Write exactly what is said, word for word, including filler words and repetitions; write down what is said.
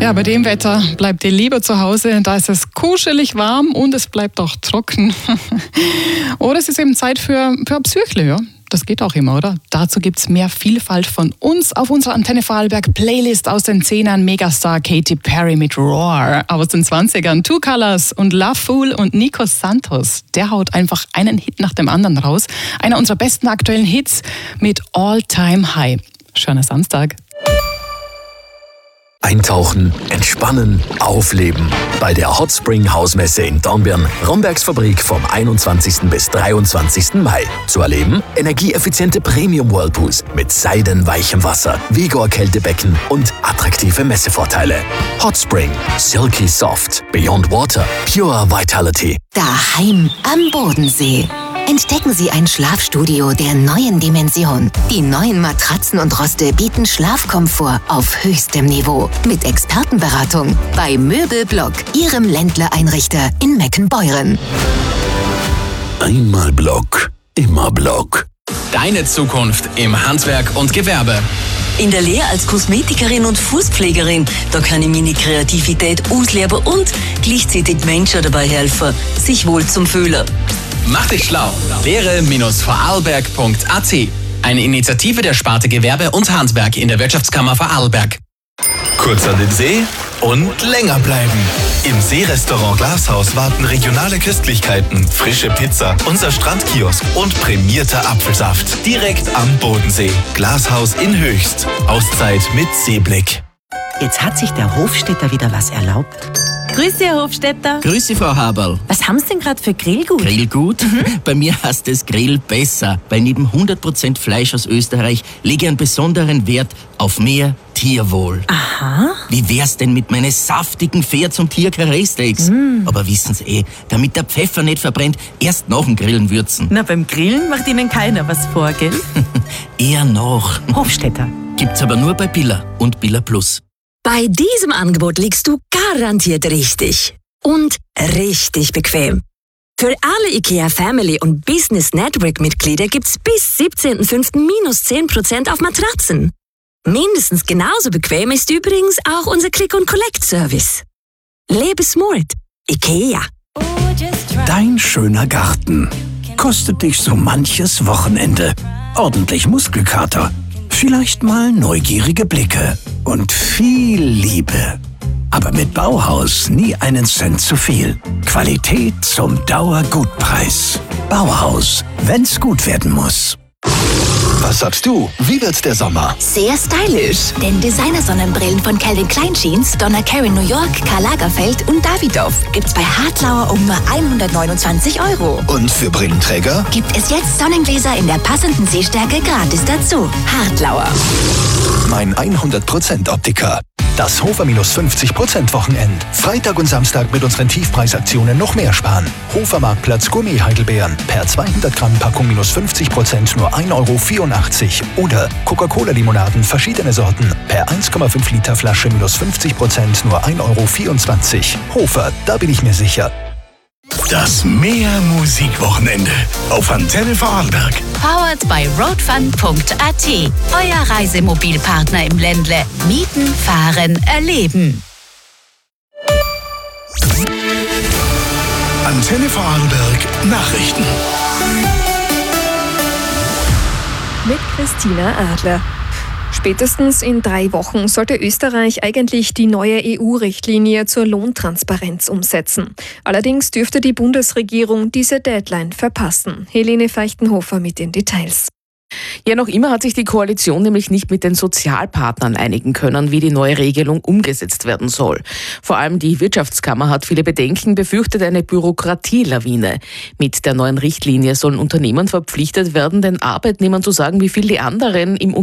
Ja, bei dem Wetter bleibt ihr lieber zu Hause. Da ist es kuschelig warm und es bleibt auch trocken. Oder es ist eben Zeit für, für ein Psychle, ja. Das geht auch immer, oder? Dazu gibt's mehr Vielfalt von uns auf unserer Antenne Vorarlberg Playlist aus den Zehnern. Megastar Katy Perry mit Roar. Aus den Zwanzigern Two Colors und Love Fool und Nico Santos. Der haut einfach einen Hit nach dem anderen raus. Einer unserer besten aktuellen Hits mit All Time High. Schöner Samstag. Eintauchen, entspannen, aufleben. Bei der Hot Spring Hausmesse in Dornbirn, Rombergs Fabrik vom einundzwanzigsten bis dreiundzwanzigsten Mai. Zu erleben energieeffiziente Premium-Whirlpools mit seidenweichem Wasser, Vigor-Kältebecken und attraktive Messevorteile. Hot Spring, Silky Soft, Beyond Water, Pure Vitality. Daheim am Bodensee. Entdecken Sie ein Schlafstudio der neuen Dimension. Die neuen Matratzen und Roste bieten Schlafkomfort auf höchstem Niveau. Mit Expertenberatung bei Möbelblock, Ihrem Ländler-Einrichter in Meckenbeuren. Einmal Block, immer Block. Deine Zukunft im Handwerk und Gewerbe. In der Lehre als Kosmetikerin und Fußpflegerin, da kann ich meine Kreativität ausleben und gleichzeitig Menschen dabei helfen, sich wohl zu fühlen. Mach dich schlau. lehre Vorarlberg punkt a t. Eine Initiative der Sparte Gewerbe und Handwerk in der Wirtschaftskammer Vorarlberg. Kurz an den See und länger bleiben. Im Seerestaurant Glashaus warten regionale Köstlichkeiten, frische Pizza, unser Strandkiosk und prämierter Apfelsaft. Direkt am Bodensee. Glashaus in Höchst. Auszeit mit Seeblick. Jetzt hat sich der Hofstädter wieder was erlaubt. Grüß Sie, Herr Hofstädter. Grüß Sie, Frau Haberl. Was haben Sie denn gerade für Grillgut? Grillgut? Mhm. Bei mir heißt es Grill besser, weil neben hundert Prozent Fleisch aus Österreich lege ich einen besonderen Wert auf mehr Tierwohl. Aha. Wie wär's denn mit meinen saftigen Pferd- zum Tier-Karree-Steaks? Mm. Aber wissen Sie eh, damit der Pfeffer nicht verbrennt, erst nach dem Grillen würzen. Na, beim Grillen macht Ihnen keiner was vor, gell? Eher noch. Hofstädter. Gibt's aber nur bei Billa und Billa Plus. Bei diesem Angebot liegst du garantiert richtig. Und richtig bequem. Für alle IKEA Family und Business Network Mitglieder gibt's bis siebzehnten fünften minus zehn Prozent auf Matratzen. Mindestens genauso bequem ist übrigens auch unser Click-and-Collect-Service. Lebe smart. IKEA. Dein schöner Garten kostet dich so manches Wochenende. Ordentlich Muskelkater. Vielleicht mal neugierige Blicke und viel Liebe. Aber mit Bauhaus nie einen Cent zu viel. Qualität zum Dauergutpreis. Bauhaus, wenn's gut werden muss. Was sagst du? Wie wird der Sommer? Sehr stylisch, denn Designer-Sonnenbrillen von Calvin Klein Jeans, Donna Karan New York, Karl Lagerfeld und Davidoff gibt's bei Hartlauer um nur hundertneunundzwanzig Euro. Und für Brillenträger? Gibt es jetzt Sonnengläser in der passenden Sehstärke gratis dazu. Hartlauer. Mein hundert Prozent Optiker. Das Hofer minus fünfzig Prozent Wochenend. Freitag und Samstag mit unseren Tiefpreisaktionen noch mehr sparen. Hofer Marktplatz Gourmet Heidelbeeren. Per zweihundert Gramm Packung minus fünfzig Prozent nur ein Euro vierundachtzig. Oder Coca-Cola-Limonaden verschiedene Sorten. Per eins Komma fünf Liter Flasche minus fünfzig Prozent nur ein Euro vierundzwanzig. Hofer, da bin ich mir sicher. Das Meer-Musik-Wochenende auf Antenne Vorarlberg. Powered by roadfun punkt a t. Euer Reisemobilpartner im Ländle. Mieten, fahren, erleben. Antenne Vorarlberg Nachrichten. Mit Christina Adler. Spätestens in drei Wochen sollte Österreich eigentlich die neue E U-Richtlinie zur Lohntransparenz umsetzen. Allerdings dürfte die Bundesregierung diese Deadline verpassen. Helene Feichtenhofer mit den Details. Ja, noch immer hat sich die Koalition nämlich nicht mit den Sozialpartnern einigen können, wie die neue Regelung umgesetzt werden soll. Vor allem die Wirtschaftskammer hat viele Bedenken, befürchtet eine Bürokratielawine. Mit der neuen Richtlinie sollen Unternehmen verpflichtet werden, den Arbeitnehmern zu sagen, wie viel die anderen im